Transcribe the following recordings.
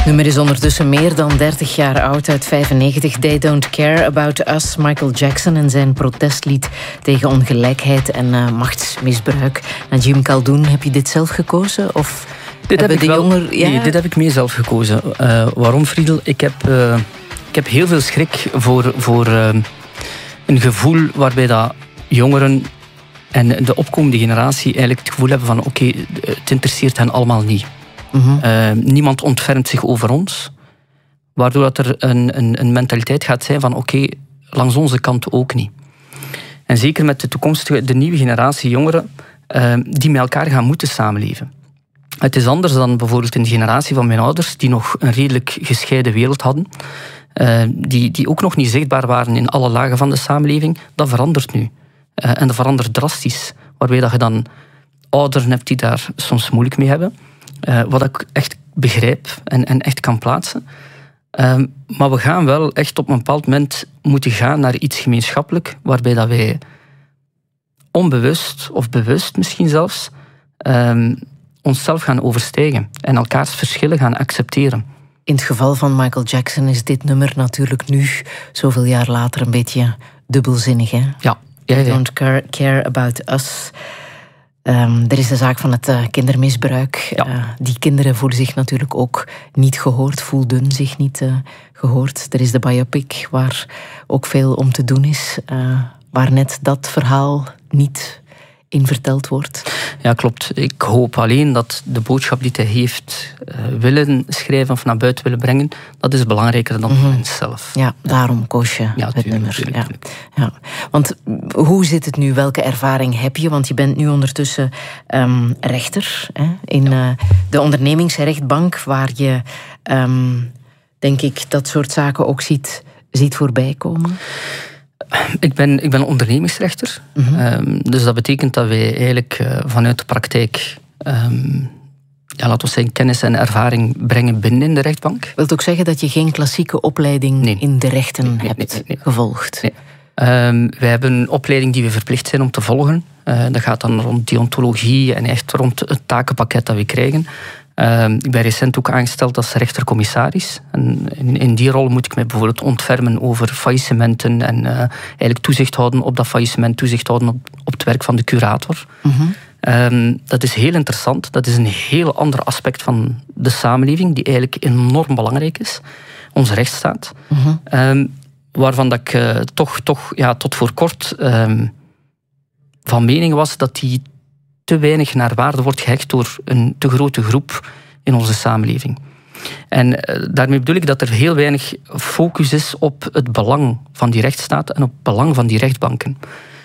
nummer is ondertussen meer dan 30 jaar oud, uit 95. They Don't Care About Us. Michael Jackson en zijn protestlied tegen ongelijkheid en machtsmisbruik. Najim Khaldoon, heb je dit zelf gekozen? Of dit heb ik mee zelf gekozen. Waarom, Friedel? Ik heb heel veel schrik voor een gevoel waarbij dat jongeren en de opkomende generatie eigenlijk het gevoel hebben van oké, het interesseert hen allemaal niet. Niemand ontfermt zich over ons. Waardoor dat er een mentaliteit gaat zijn van oké, langs onze kant ook niet. En zeker met de nieuwe generatie jongeren die met elkaar gaan moeten samenleven. Het is anders dan bijvoorbeeld in de generatie van mijn ouders die nog een redelijk gescheiden wereld hadden. Die ook nog niet zichtbaar waren in alle lagen van de samenleving. Dat verandert nu. En dat verandert drastisch. Waarbij dat je dan ouderen hebt die daar soms moeilijk mee hebben. Wat ik echt begrijp en echt kan plaatsen. Maar we gaan wel echt op een bepaald moment moeten gaan naar iets gemeenschappelijk, waarbij dat wij onbewust of bewust misschien zelfs onszelf gaan overstijgen en elkaars verschillen gaan accepteren. In het geval van Michael Jackson is dit nummer natuurlijk nu, zoveel jaar later, een beetje dubbelzinnig, hè? Ja. They Don't Care About Us. Er is de zaak van het kindermisbruik. Ja. Die kinderen voelen zich natuurlijk ook niet gehoord, voelden zich niet gehoord. Er is de biopic waar ook veel om te doen is, waar net dat verhaal niet in verteld wordt. Ja, klopt. Ik hoop alleen dat de boodschap die hij heeft willen schrijven of naar buiten willen brengen, dat is belangrijker dan de mens zelf. Ja, daarom koos je het nummer. Tuurlijk. Ja. Want hoe zit het nu? Welke ervaring heb je? Want je bent nu ondertussen rechter in de ondernemingsrechtbank, waar je, denk ik, dat soort zaken ook ziet voorbij komen. Ik ben ondernemingsrechter. Dus dat betekent dat wij eigenlijk vanuit de praktijk laten we zeggen, kennis en ervaring brengen binnen in de rechtbank. Wilt ook zeggen dat je geen klassieke opleiding in de rechten hebt gevolgd? Nee. Wij hebben een opleiding die we verplicht zijn om te volgen. Dat gaat dan rond deontologie en echt rond het takenpakket dat we krijgen. Ik ben recent ook aangesteld als rechtercommissaris. En in die rol moet ik mij bijvoorbeeld ontfermen over faillissementen en eigenlijk toezicht houden op dat faillissement, toezicht houden op het werk van de curator. Dat is heel interessant. Dat is een heel ander aspect van de samenleving die eigenlijk enorm belangrijk is. Onze rechtsstaat. Waarvan dat ik toch tot voor kort van mening was dat die te weinig naar waarde wordt gehecht door een te grote groep in onze samenleving. En daarmee bedoel ik dat er heel weinig focus is op het belang van die rechtsstaat en op het belang van die rechtbanken.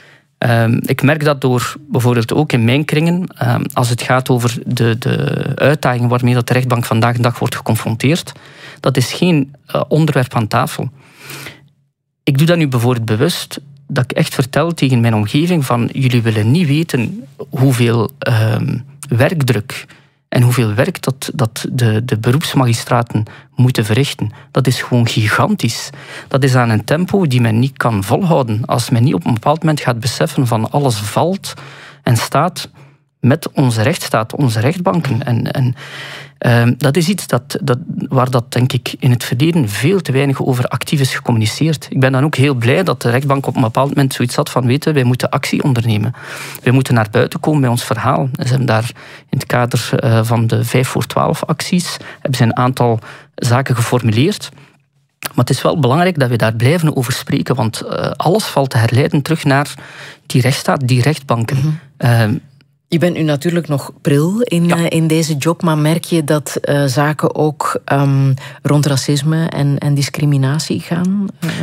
Ik merk dat door bijvoorbeeld ook in mijn kringen, als het gaat over de uitdagingen waarmee dat de rechtbank vandaag de dag wordt geconfronteerd, dat is geen onderwerp aan tafel. Ik doe dat nu bijvoorbeeld bewust, dat ik echt vertel tegen mijn omgeving van jullie willen niet weten hoeveel werkdruk en hoeveel werk dat de beroepsmagistraten moeten verrichten. Dat is gewoon gigantisch. Dat is aan een tempo die men niet kan volhouden als men niet op een bepaald moment gaat beseffen van alles valt en staat met onze rechtsstaat, onze rechtbanken. En dat is iets waar dat denk ik in het verleden veel te weinig over actief is gecommuniceerd. Ik ben dan ook heel blij dat de rechtbank op een bepaald moment zoiets had van weten, wij moeten actie ondernemen. Wij moeten naar buiten komen met ons verhaal. Ze hebben daar in het kader van de 5 voor 12 acties hebben ze een aantal zaken geformuleerd. Maar het is wel belangrijk dat we daar blijven over spreken, want alles valt te herleiden terug naar die rechtsstaat, die rechtbanken. Je bent nu natuurlijk nog pril in deze job, maar merk je dat zaken ook rond racisme en discriminatie gaan?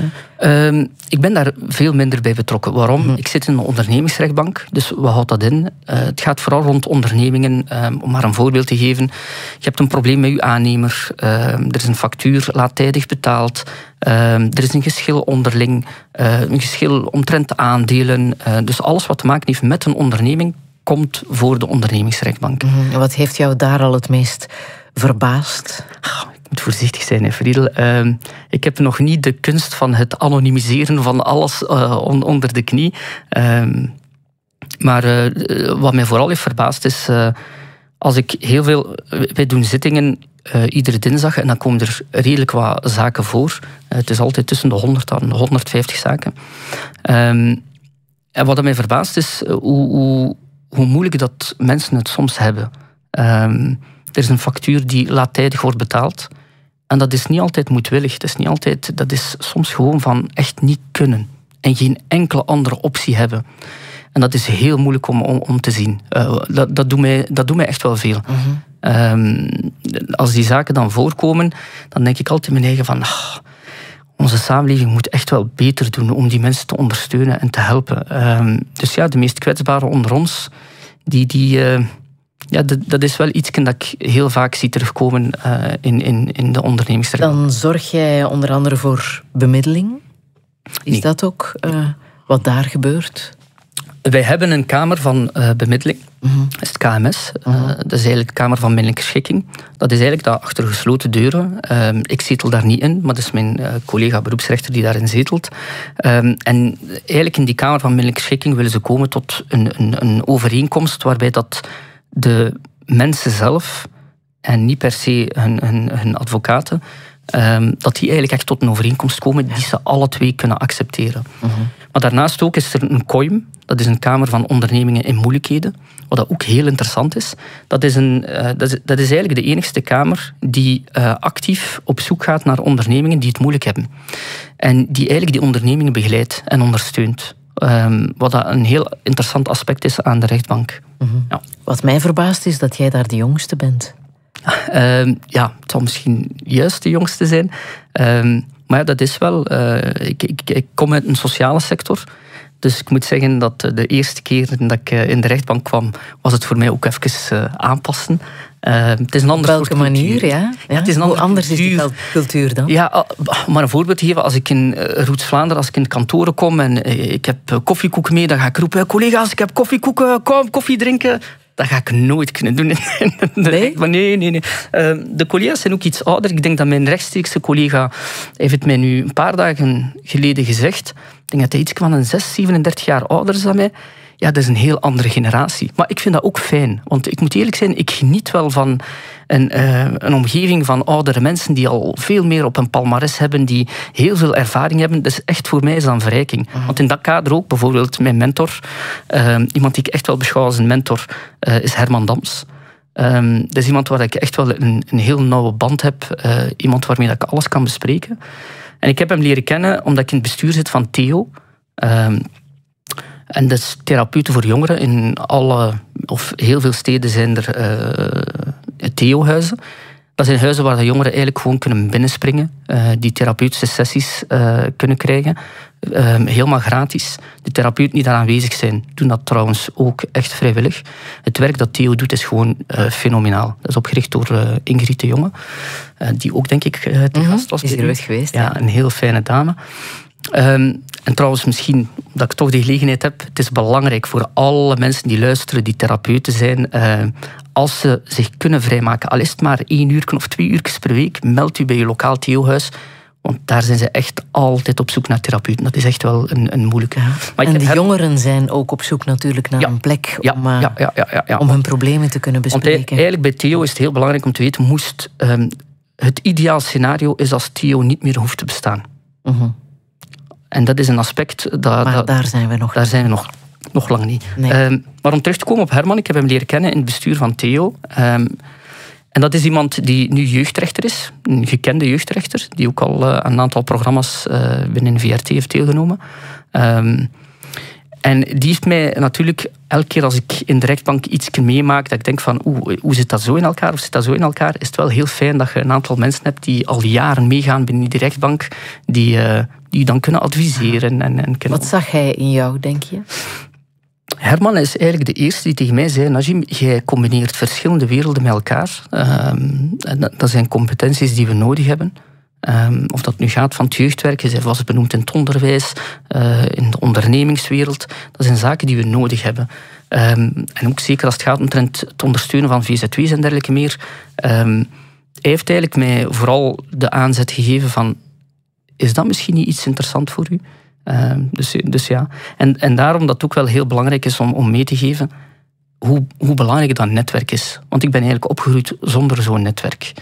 Ik ben daar veel minder bij betrokken. Waarom? Ik zit in een ondernemingsrechtbank, dus wat houdt dat in? Het gaat vooral rond ondernemingen. Om maar een voorbeeld te geven. Je hebt een probleem met je aannemer. Er is een factuur laattijdig betaald. Er is een geschil onderling. Een geschil omtrent aandelen. Dus alles wat te maken heeft met een onderneming komt voor de ondernemingsrechtbank. Wat heeft jou daar al het meest verbaasd? Ik moet voorzichtig zijn, Friedel. Ik heb nog niet de kunst van het anonimiseren van alles onder de knie. Maar wat mij vooral heeft verbaasd is, als ik heel veel... Wij doen zittingen iedere dinsdag en dan komen er redelijk wat zaken voor. Het is altijd tussen de 100 en 150 zaken. En wat mij verbaast is hoe moeilijk dat mensen het soms hebben. Er is een factuur die laattijdig wordt betaald. En dat is niet altijd moedwillig. Dat is soms gewoon van echt niet kunnen. En geen enkele andere optie hebben. En dat is heel moeilijk om te zien. Dat doet mij echt wel veel. Als die zaken dan voorkomen, dan denk ik altijd in mijn eigen van... onze samenleving moet echt wel beter doen om die mensen te ondersteunen en te helpen. Dus ja, de meest kwetsbaren onder ons, dat is wel iets dat ik heel vaak zie terugkomen in de ondernemingsrecht. Dan zorg jij onder andere voor bemiddeling. Is dat ook wat daar gebeurt? Wij hebben een kamer van bemiddeling. Dat is het KMS. Dat is eigenlijk de Kamer van Middelijke Schikking. Dat is eigenlijk dat achter gesloten deuren. Ik zetel daar niet in, maar dat is mijn collega beroepsrechter die daarin zetelt. En eigenlijk in die Kamer van Middelijke Schikking willen ze komen tot een overeenkomst waarbij dat de mensen zelf en niet per se hun advocaten, dat die eigenlijk echt tot een overeenkomst komen die ze alle twee kunnen accepteren. Maar daarnaast ook is er een KOIM, dat is een Kamer van Ondernemingen in Moeilijkheden, wat dat ook heel interessant is. Dat is eigenlijk de enigste kamer die actief op zoek gaat naar ondernemingen die het moeilijk hebben. En die eigenlijk die ondernemingen begeleidt en ondersteunt. Wat dat een heel interessant aspect is aan de rechtbank. Ja. Wat mij verbaast is dat jij daar de jongste bent. Het zal misschien juist de jongste zijn. Maar ja, dat is wel... Ik kom uit een sociale sector. Dus ik moet zeggen dat de eerste keer dat ik in de rechtbank kwam, was het voor mij ook even aanpassen. Het is een ander soort cultuur. Op welke manier, ja? Het is een hoe anders cultuur. Is die cultuur dan? Ja, maar een voorbeeld te geven. Als ik in Roots-Vlaanderen, als ik in de kantoren kom en ik heb koffiekoeken mee, dan ga ik roepen, collega's, ik heb koffiekoeken, kom koffie drinken. Dat ga ik nooit kunnen doen. Nee? Nee. De collega's zijn ook iets ouder. Ik denk dat mijn rechtstreekse collega heeft het mij nu een paar dagen geleden gezegd. Ik denk dat hij iets van 37 jaar ouder is dan mij. Ja, dat is een heel andere generatie. Maar ik vind dat ook fijn. Want ik moet eerlijk zijn, ik geniet wel van een omgeving van oudere mensen die al veel meer op een palmares hebben, die heel veel ervaring hebben. Dus echt voor mij is dat een verrijking. Want in dat kader ook, bijvoorbeeld mijn mentor, iemand die ik echt wel beschouw als een mentor, is Herman Dams. Dat is iemand waar ik echt wel een heel nauwe band heb. Iemand waarmee ik alles kan bespreken. En ik heb hem leren kennen omdat ik in het bestuur zit van Theo. En dat is therapeuten voor jongeren. In heel veel steden zijn er Theo-huizen. Dat zijn huizen waar de jongeren eigenlijk gewoon kunnen binnenspringen. Die therapeutische sessies kunnen krijgen. Helemaal gratis. De therapeuten die daar aanwezig zijn, doen dat trouwens ook echt vrijwillig. Het werk dat Theo doet is gewoon fenomenaal. Dat is opgericht door Ingrid de Jonge. Die ook, denk ik, te gast was. Is er ooit geweest. Ja, een heel fijne dame. En trouwens, misschien dat ik toch de gelegenheid heb, het is belangrijk voor alle mensen die luisteren, die therapeuten zijn, als ze zich kunnen vrijmaken, al is het maar 1 uur of 2 uur per week, meld u bij je lokaal Theo-huis. Want daar zijn ze echt altijd op zoek naar therapeuten. Dat is echt wel een moeilijke. Ja. Maar en de jongeren zijn ook op zoek natuurlijk naar een plek om hun problemen te kunnen bespreken. Want eigenlijk bij Theo is het heel belangrijk om te weten, het ideaal scenario is als Theo niet meer hoeft te bestaan. En dat is een aspect... Daar zijn we nog. Daar zijn we nog lang niet. Nee. Maar om terug te komen op Herman, ik heb hem leren kennen in het bestuur van Theo. En dat is iemand die nu jeugdrechter is. Een gekende jeugdrechter, die ook al een aantal programma's binnen VRT heeft deelgenomen. En die heeft mij natuurlijk, elke keer als ik in de rechtbank iets meemaak, dat ik denk van, hoe zit dat zo in elkaar? Of zit dat zo in elkaar? Is het wel heel fijn dat je een aantal mensen hebt die al jaren meegaan binnen die rechtbank, die je dan kunnen adviseren. En kunnen... Wat zag hij in jou, denk je? Herman is eigenlijk de eerste die tegen mij zei, Najim, jij combineert verschillende werelden met elkaar. Dat zijn competenties die we nodig hebben. Of dat nu gaat van het jeugdwerk, je was benoemd in het onderwijs, in de ondernemingswereld. Dat zijn zaken die we nodig hebben. En ook zeker als het gaat om het ondersteunen van VZW's en dergelijke meer. Hij heeft eigenlijk mij vooral de aanzet gegeven van, is dat misschien niet iets interessant voor u? Dus ja. En daarom dat het ook wel heel belangrijk is om mee te geven hoe belangrijk dat netwerk is. Want ik ben eigenlijk opgegroeid zonder zo'n netwerk.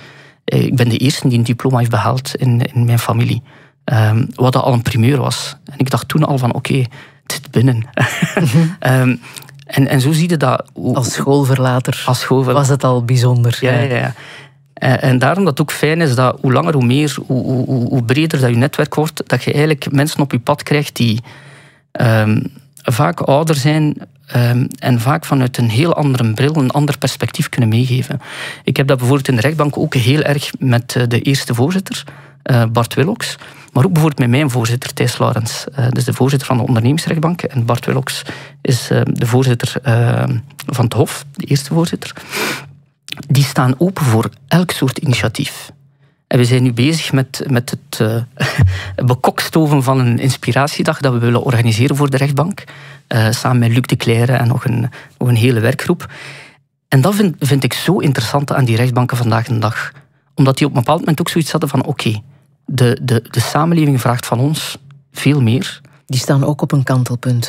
Ik ben de eerste die een diploma heeft behaald in mijn familie. Wat al een primeur was. En ik dacht toen al van oké, het zit binnen. En zo zie je dat... Als schoolverlater was het al bijzonder. Ja. En daarom dat het ook fijn is dat hoe langer, hoe meer, hoe breder dat je netwerk wordt, dat je eigenlijk mensen op je pad krijgt die vaak ouder zijn en vaak vanuit een heel andere bril, een ander perspectief kunnen meegeven. Ik heb dat bijvoorbeeld in de rechtbank ook heel erg met de eerste voorzitter, Bart Willox, maar ook bijvoorbeeld met mijn voorzitter, Thijs Laurens. Dus de voorzitter van de ondernemingsrechtbank. En Bart Willox is de voorzitter van het Hof, de eerste voorzitter. Die staan open voor elk soort initiatief. En we zijn nu bezig met het bekokstoven van een inspiratiedag dat we willen organiseren voor de rechtbank. Samen met Luc de Cleyre en nog een hele werkgroep. En dat vind ik zo interessant aan die rechtbanken vandaag de dag. Omdat die op een bepaald moment ook zoiets hadden van oké, de samenleving vraagt van ons veel meer. Die staan ook op een kantelpunt.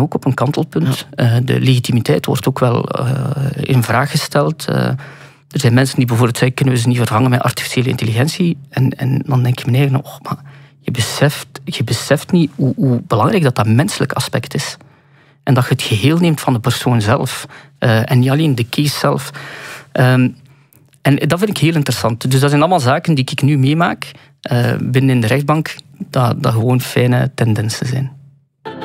De legitimiteit wordt ook wel in vraag gesteld. Er zijn mensen die bijvoorbeeld zeggen, kunnen we ze niet vervangen met artificiële intelligentie? En dan denk je me eigenlijk, maar je beseft niet hoe belangrijk dat menselijk aspect is. En dat je het geheel neemt van de persoon zelf. En niet alleen de case zelf. En dat vind ik heel interessant. Dus dat zijn allemaal zaken die ik nu meemaak binnen in de rechtbank, dat gewoon fijne tendensen zijn.